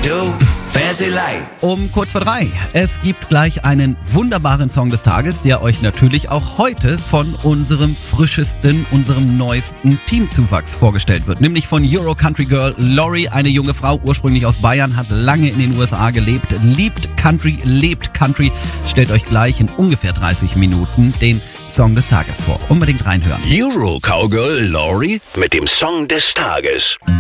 do, fancy like. Um kurz vor 3. Es gibt gleich einen wunderbaren Song des Tages, der euch natürlich auch heute von unserem frischesten, unserem neuesten Teamzuwachs vorgestellt wird. Nämlich von Euro Country Girl Lori, eine junge Frau, ursprünglich aus Bayern, hat lange in den USA gelebt, liebt Country, lebt Country. Stellt euch gleich in ungefähr 30 Minuten den Song des Tages vor. Unbedingt reinhören. Euro Cowgirl Lori mit dem Song des Tages.